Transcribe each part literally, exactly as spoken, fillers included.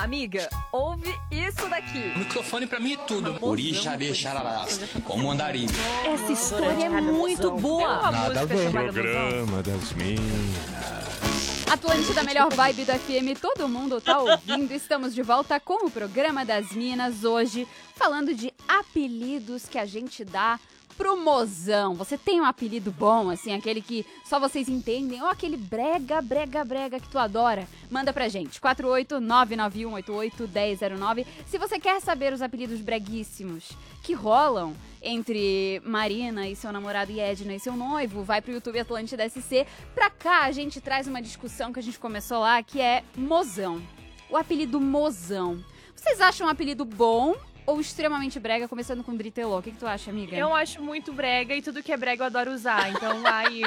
Amiga, ouve isso daqui. O microfone pra mim é tudo. Orixá, bexararás, como andarim. Essa história é muito boa. Nada a ver. Programa das minas. Atlântida, melhor vibe do F M, todo mundo tá ouvindo. Estamos de volta com o programa das Minas hoje, falando de apelidos que a gente dá pro mozão. Você tem um apelido bom, assim, aquele que só vocês entendem, ou aquele brega, brega, brega que tu adora? Manda pra gente, quatro oito nove nove um oito oito um zero zero nove. Se você quer saber os apelidos breguíssimos que rolam entre Marina e seu namorado e Edna e seu noivo, vai pro YouTube Atlântida S C. Pra cá a gente traz uma discussão que a gente começou lá, que é mozão. O apelido mozão. Vocês acham um apelido bom ou extremamente brega, começando com Dritelô? O que, que tu acha, amiga? Eu acho muito brega e tudo que é brega eu adoro usar. Então aí...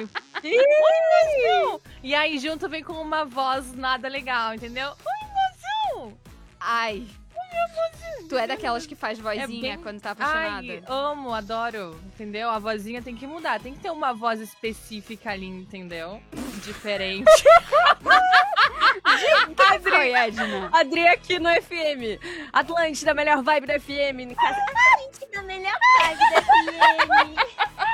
E aí junto vem com uma voz nada legal, entendeu? Oi, mozão! Ai... Tu é daquelas que faz vozinha é bem... quando tá apaixonada? Ai, amo, adoro, entendeu? A vozinha tem que mudar, tem que ter uma voz específica ali, entendeu? Diferente. Quem foi, Edna? Adri aqui no F M. Atlântida, melhor vibe do F M. Atlântida, melhor vibe do F M.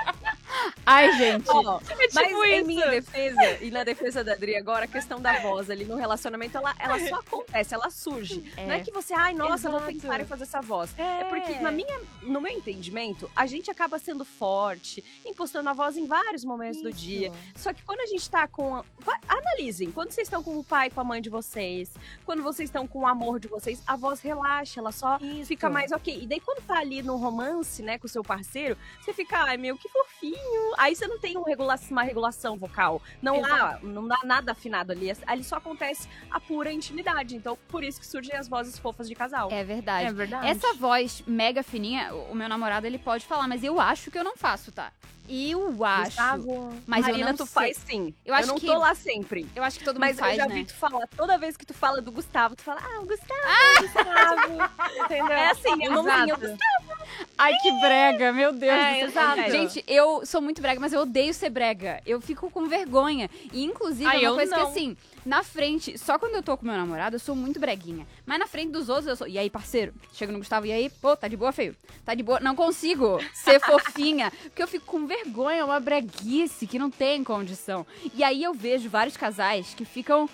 Ai, gente. Oh, é tipo mas isso. Em minha defesa, e na defesa da Adri agora, a questão da voz ali no relacionamento, ela, ela só acontece, ela surge. É. Não é que você, ai, nossa, Exato. vou pensar em fazer essa voz. É. É porque, na minha, no meu entendimento, a gente acaba sendo forte, impostando a voz em vários momentos do Isso. dia. Só que quando a gente tá com... Vai, analisem, quando vocês estão com o pai, com a mãe de vocês, quando vocês estão com o amor de vocês, a voz relaxa, ela só Isso. fica mais ok. E daí quando tá ali no romance, né, com o seu parceiro, você fica, ai, meu, que fofinho. Aí você não tem um regula- uma regulação vocal. Não há, não dá nada afinado ali. Ali só acontece a pura intimidade. Então, por isso que surgem as vozes fofas de casal. É verdade. É verdade. Essa voz mega fininha, o meu namorado, ele pode falar, mas eu acho que eu não faço, tá? Eu acho. Gustavo, Mas Marina, eu não tu sei. faz sim. Eu acho não que- tô lá sempre. Eu acho que todo mundo Mas faz, eu já né? vi tu falar, toda vez que tu fala do Gustavo, tu fala, ah, o Gustavo, o Gustavo. Entendeu? É assim, eu não vinha, o Exato. Ai, que brega, meu Deus É, do céu. exato. Gente, eu sou muito brega, mas eu odeio ser brega. Eu fico com vergonha. E, inclusive, Ai, é uma eu coisa não. que, assim, na frente, só quando eu tô com meu namorado, eu sou muito breguinha. Mas na frente dos outros, eu sou... E aí, parceiro? Chega no Gustavo, e aí? Pô, tá de boa, feio? Tá de boa? Não consigo ser fofinha. Porque eu fico com vergonha, uma breguice que não tem condição. E aí eu vejo vários casais que ficam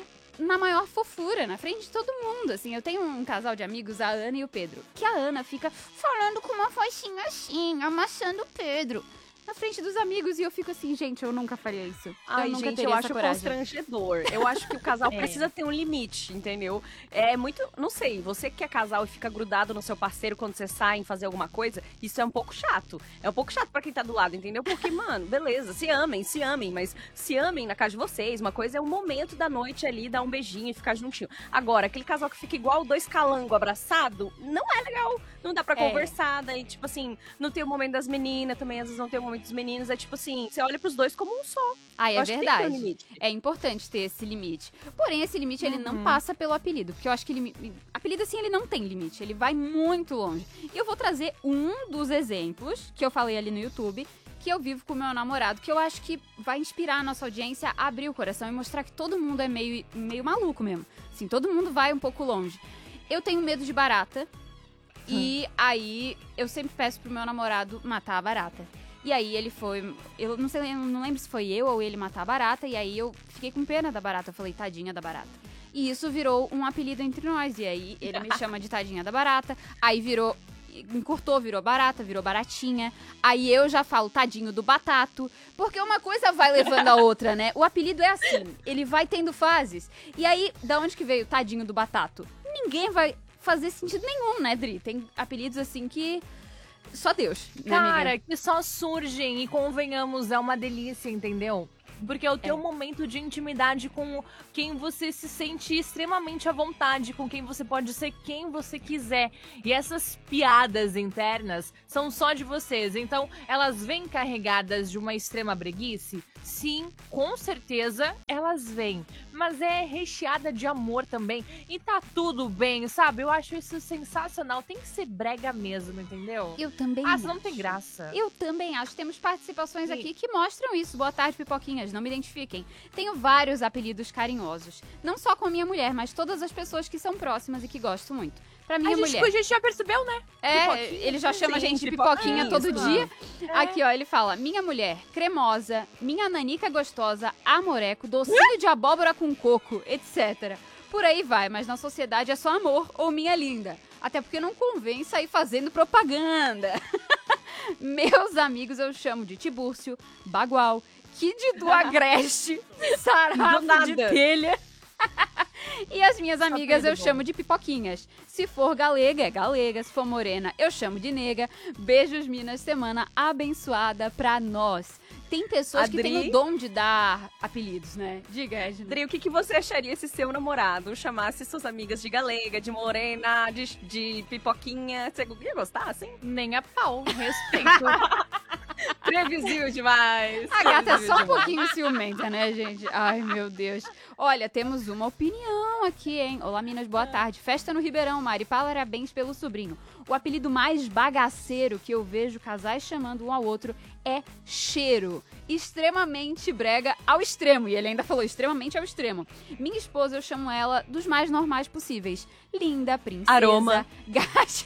na maior fofura, na frente de todo mundo, assim. Eu tenho um casal de amigos, a Ana e o Pedro, que a Ana fica falando com uma vozinha assim, amassando o Pedro na frente dos amigos, e eu fico assim, gente, eu nunca faria isso. Ai, eu nunca gente, teria eu essa acho coragem. constrangedor. Eu acho que o casal É. precisa ter um limite, entendeu? É muito, não sei, você que é casal e fica grudado no seu parceiro quando você sai em fazer alguma coisa, isso é um pouco chato. É um pouco chato pra quem tá do lado, entendeu? Porque, mano, beleza, se amem, se amem, mas se amem na casa de vocês. Uma coisa é um momento da noite ali, dar um beijinho e ficar juntinho. Agora, aquele casal que fica igual dois calangos abraçado, não é legal. Não dá pra É. conversar, daí, tipo assim, não tem o momento das meninas também, às vezes não tem o momento dos meninos, é tipo assim, você olha pros dois como um só. Ah, é Eu acho que tem que ter um verdade. limite. É importante ter esse limite. Porém, esse limite, ele Uhum. não passa pelo apelido. Porque eu acho que ele... apelido, assim, ele não tem limite. Ele vai muito longe. E eu vou trazer um dos exemplos que eu falei ali no YouTube, que eu vivo com o meu namorado, que eu acho que vai inspirar a nossa audiência a abrir o coração e mostrar que todo mundo é meio, meio maluco mesmo. Assim, todo mundo vai um pouco longe. Eu tenho medo de barata. E aí, eu sempre peço pro meu namorado matar a barata. E aí ele foi, eu não sei, eu não lembro se foi eu ou ele matar a barata, e aí eu fiquei com pena da barata, eu falei, tadinha da barata. E isso virou um apelido entre nós, e aí ele me chama de tadinha da barata, aí virou, encurtou, virou barata, virou baratinha, aí eu já falo tadinho do batato, porque uma coisa vai levando a outra, né? O apelido é assim, ele vai tendo fases. E aí, da onde que veio tadinho do batato? Ninguém vai fazer sentido nenhum, né, Dri? Tem apelidos assim que... só Deus, né, Cara, amiga? que só surgem e convenhamos, é uma delícia, entendeu? Porque é o teu É. momento de intimidade com quem você se sente extremamente à vontade, com quem você pode ser quem você quiser. E essas piadas internas são só de vocês. Então, elas vêm carregadas de uma extrema breguice? Sim, com certeza elas vêm. Mas é recheada de amor também. E tá tudo bem, sabe? Eu acho isso sensacional. Tem que ser brega mesmo, entendeu? Eu também Ah, acho. senão não tem graça. Eu também acho. Temos participações Sim. aqui que mostram isso. Boa tarde, Pipoquinhas. mas não me identifiquem. Tenho vários apelidos carinhosos. Não só com minha mulher, mas todas as pessoas que são próximas e que gosto muito. Pra minha a, gente, mulher. a gente já percebeu, né? É, Pipoquinha. ele já chama a Sim, gente de pipoquinha, pipoquinha todo isso. dia. É. Aqui, ó, ele fala: minha mulher, cremosa, minha nanica gostosa, amoreco, docinho de abóbora com coco, etcétera. Por aí vai, mas na sociedade é só amor ou minha linda. Até porque não convém sair fazendo propaganda. Meus amigos eu chamo de Tibúrcio, Bagual, Kid do Agreste, Sarrafo Do nada. de Telha. E as minhas amigas eu bom. chamo de pipoquinhas. Se for galega, é galega. Se for morena, eu chamo de nega. Beijos, Minas. Semana abençoada pra nós. Tem pessoas que Adri? têm o dom de dar apelidos, né? Diga, Edna. Dri, o que, que você acharia se seu namorado chamasse suas amigas de galega, de morena, de, de pipoquinha? Você ia gostar, assim? Nem a pau, respeito. Previsível demais. A gata é Previsível só um demais. pouquinho ciumenta, né, gente? Ai, meu Deus. Olha, temos uma opinião aqui, hein? Olá, Minas, boa tarde. Festa no Ribeirão, Mari. Parabéns pelo sobrinho. O apelido mais bagaceiro que eu vejo casais chamando um ao outro é cheiro. Extremamente brega ao extremo. E ele ainda falou extremamente ao extremo. Minha esposa, eu chamo ela dos mais normais possíveis. Linda, princesa, Aroma. gata,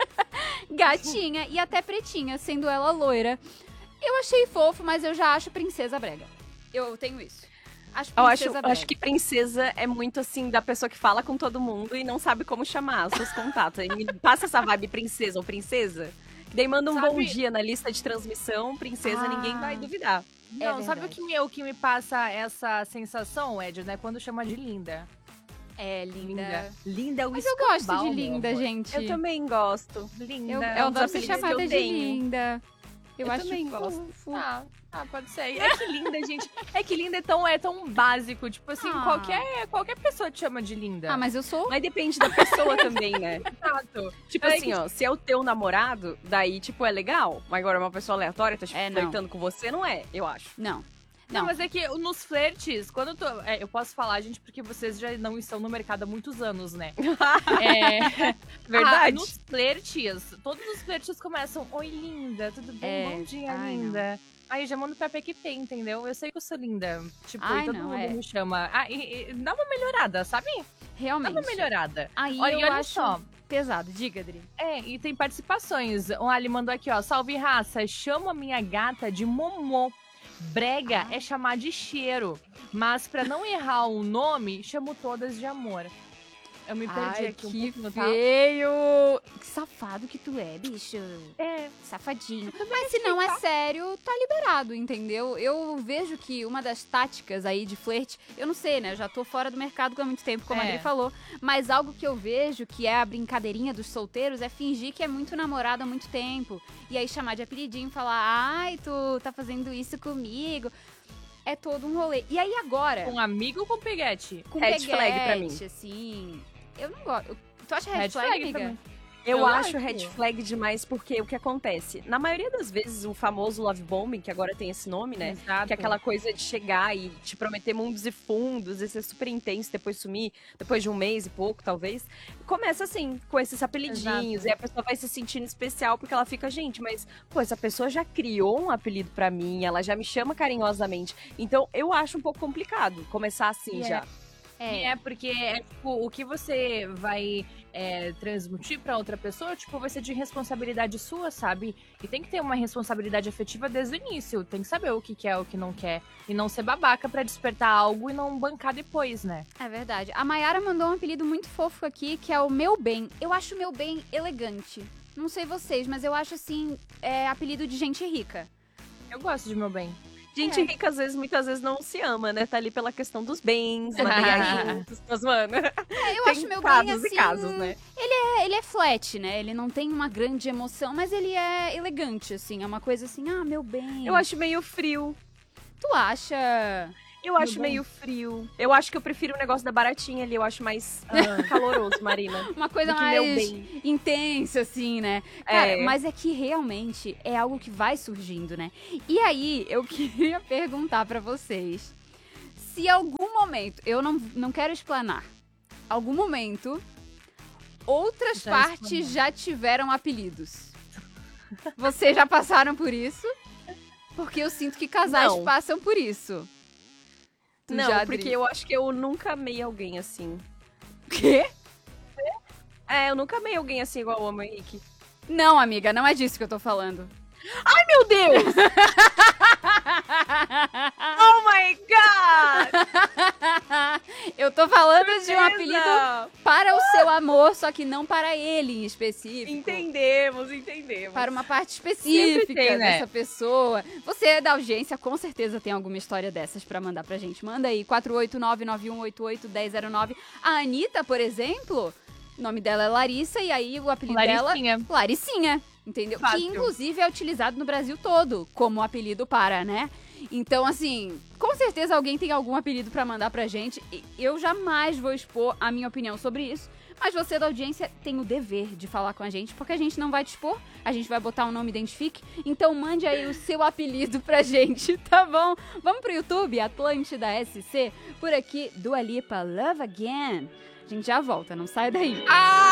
gatinha e até pretinha, sendo ela loira. Eu achei fofo, mas eu já acho princesa brega. Eu tenho isso. Acho Eu acho, princesa eu brega. acho que princesa é muito assim, da pessoa que fala com todo mundo e não sabe como chamar os seus contatos. Me passa essa vibe princesa ou princesa. Que daí manda um Sabe- bom dia na lista de transmissão, princesa, Ah. ninguém vai duvidar. Não, É sabe o verdade. que, me, o que me passa essa sensação, Ed, né? Quando chama de linda. É, linda. Linda. Linda é o Mas eu gosto escambau, de meu linda, amor. gente. Eu também gosto. Linda. Eu, É eu um dos adoro ser apelidos que chamada eu de tenho. linda. Eu, Eu acho também gosto. fofo. Ah, ah, pode ser. É que linda, gente. É que linda é tão, é tão básico. Tipo assim, Ah. qualquer, qualquer pessoa te chama de linda. Ah, mas eu sou... Mas depende da pessoa também, né? Exato. Tipo É assim, que- ó, se é o teu namorado, daí, tipo, é legal. Mas agora uma pessoa aleatória tá, tipo, É, não. flertando com você, não é, eu acho. Não. Não, Não. mas é que nos flertes, quando eu tô. É, eu posso falar, gente, porque vocês já não estão no mercado há muitos anos, né? É. Verdade. Ah, nos flertes, todos os flertes começam: oi, linda, tudo bem? É. Bom dia, Ai, linda. Aí eu já mando pra P Q P, entendeu? Eu sei que eu sou linda. Tipo, Ai, e todo não, mundo é. me chama. Ah, e, e dá uma melhorada, sabe? Dá Realmente. uma melhorada. Aí Olha, eu e olha acho só. pesado. Diga, Adri. É, e tem participações. O Ali mandou aqui, ó. Salve, raça. Chamo a minha gata de Momô. Brega Ah. é chamar de cheiro. Mas pra não errar o nome, chamo todas de amor. Eu me perdi Ai, aqui um que pouquinho, tá? feio. Que safado que tu é, bicho. É, Safadinho. Mas se não é sério, tá liberado, entendeu? Eu vejo que uma das táticas aí de flerte, eu não sei, né? Eu já tô fora do mercado há muito tempo, como a É. Adri falou. Mas algo que eu vejo que é a brincadeirinha dos solteiros é fingir que é muito namorado há muito tempo. E aí chamar de apelidinho e falar, ai, tu tá fazendo isso comigo. É todo um rolê. E aí agora, com amigo ou com peguete? Red com peguete, flag pra mim. assim... Eu não gosto. Tu acha red, Red flag, flag amiga? também. Eu, Eu acho acho. red flag demais porque o que acontece? Na maioria das vezes, o famoso love bombing, que agora tem esse nome, né? Exato. Que é aquela coisa de chegar e te prometer mundos e fundos e ser super intenso, depois sumir, depois de um mês e pouco, talvez. Começa assim, com esses apelidinhos, Exato. e a pessoa vai se sentindo especial porque ela fica, gente, mas, pô, essa pessoa já criou um apelido pra mim, ela já me chama carinhosamente. Então, eu acho um pouco complicado começar assim E é- já. E é porque é, tipo, o que você vai é, transmitir pra outra pessoa, tipo, vai ser de responsabilidade sua, sabe? E tem que ter uma responsabilidade afetiva desde o início. Tem que saber o que quer, o que não quer. E não ser babaca pra despertar algo e não bancar depois, né? É verdade. A Mayara mandou um apelido muito fofo aqui, que é o Meu Bem. Eu acho o Meu Bem elegante. Não sei vocês, mas eu acho, assim, é apelido de gente rica. Eu gosto de meu bem. Gente É. rica, às vezes, muitas vezes não se ama, né? Tá ali pela questão dos bens, materiais juntos, tá zoando. É, eu Tem acho Meu casos Bem, e assim... casos, né? É, ele é flat, né? Ele não tem uma grande emoção, mas ele é elegante, assim. É uma coisa assim, ah, Meu Bem. Eu acho meio frio. Tu acha... Eu acho bem. meio frio. Eu acho que eu prefiro o negócio da baratinha ali. Eu acho mais ah, caloroso, Marina. Uma coisa do que meu mais bem. intensa, assim, né? Cara, É. mas é que realmente é algo que vai surgindo, né? E aí, eu queria perguntar pra vocês se algum momento, eu não, não quero explanar, algum momento, outras Já partes explanou. já tiveram apelidos. Vocês já passaram por isso? Porque eu sinto que casais Não. passam por isso. Tu Não, já, porque Adri? eu acho que eu nunca amei alguém assim. Quê? É, eu nunca amei alguém assim igual eu amo o Henrique. Não, amiga, não é disso que eu tô falando. Ai, meu Deus! Oh my God! Eu tô falando de um Certeza! apelido para o seu amor, só que não para ele em específico. Entendemos, entendemos. Para uma parte específica Sempre tem, né? dessa pessoa. Você da audiência com certeza tem alguma história dessas pra mandar pra gente. Manda aí, quatro oito nove, nove um oito oito, um zero zero nove. A Anitta, por exemplo, o nome dela é Larissa e aí o apelido Laricinha. dela... Laricinha. Entendeu? Fácil. Que inclusive é utilizado no Brasil todo como apelido para, né? Então, assim, com certeza alguém tem algum apelido pra mandar pra gente. E eu jamais vou expor a minha opinião sobre isso. Mas você da audiência tem o dever de falar com a gente, porque a gente não vai te expor, a gente vai botar um nome identifique. Então mande aí o seu apelido pra gente, tá bom? Vamos pro YouTube, Atlântida S C, por aqui, Dua Lipa, Love Again. A gente já volta, não sai daí. Ah!